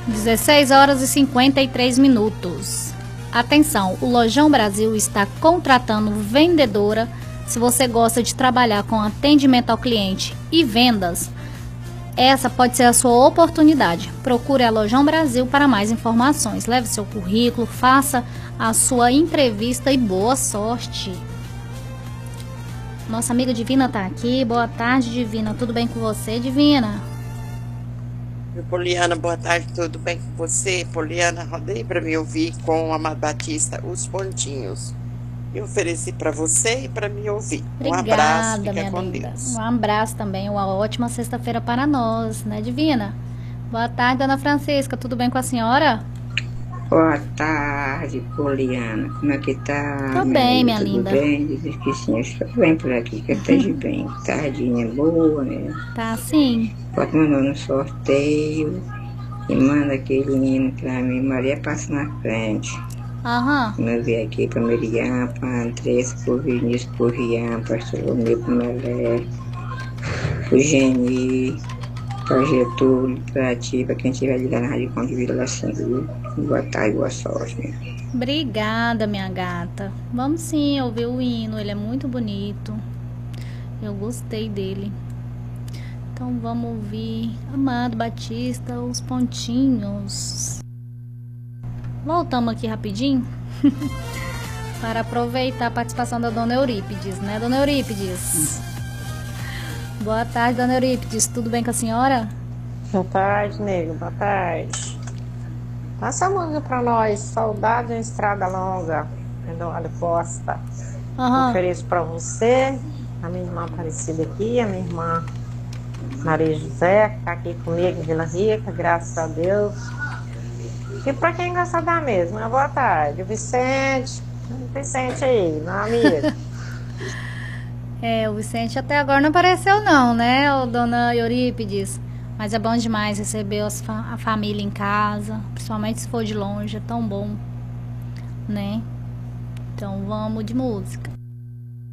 16 horas e 53 minutos. Atenção, o Lojão Brasil está contratando vendedora. Se você gosta de trabalhar com atendimento ao cliente e vendas, essa pode ser a sua oportunidade. Procure a Lojão Brasil para mais informações. Leve seu currículo, faça a sua entrevista e boa sorte. Nossa amiga Divina está aqui. Boa tarde, Divina. Tudo bem com você, Divina? Poliana, boa tarde, tudo bem com você? Poliana, rodei para me ouvir com o Amado Batista, Os Pontinhos. E ofereci para você e para me ouvir. Obrigada, um abraço, fica minha com linda. Deus. Um abraço também, uma ótima sexta-feira para nós, né, Divina? Boa tarde, Dona Francisca, tudo bem com a senhora? Boa tarde, Poliana. Como é que tá? Tô bem, minha linda. Tudo bem? Diz que sim, estou bem por aqui, que eu esteja bem. Tardinha boa, né? Tá sim. Pode mandar no sorteio e manda aquele hino pra mim. Maria passa na frente. Aham. Eu vi aqui pra Miriam, pra Andressa, pro Vinícius, pro Rian, pra Salomé, pro Melé, pro Geni, pra Getúlio, pra ti, pra quem estiver ligando na Rádio Conde Vila assim, viu? Boa tarde, boa sorte, né? Obrigada, minha gata. Vamos sim ouvir o hino, ele é muito bonito. Eu gostei dele. Então vamos ouvir Amado Batista, Os Pontinhos. Voltamos aqui rapidinho para aproveitar a participação da Dona Eurípides, né, Dona Eurípides? Boa tarde, Dona Eurípides. Tudo bem com a senhora? Boa tarde, nego. Boa tarde. Passa a música pra nós. Saudade em Estrada Longa, Eduardo Costa. Ofereço pra você, a minha irmã Aparecida aqui, a minha irmã Maria José, que tá aqui comigo em Vila Rica, graças a Deus. E pra quem gosta da mesma, boa tarde. O Vicente aí, meu amigo. O Vicente até agora não apareceu não, né, Dona Eurípides? Mas é bom demais receber a família em casa, principalmente se for de longe, é tão bom, né? Então vamos de música.